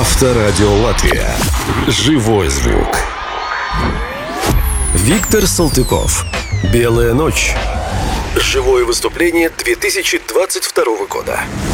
Авторадио Латвия. Живой звук. Виктор Салтыков. «Белая ночь». Живое выступление 2022 года.